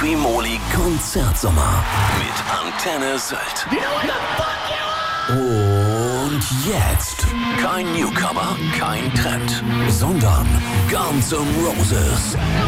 Primoly Konzertsommer mit Antenne Sylt. Und jetzt kein Newcomer, kein Trend, sondern Guns N' Roses.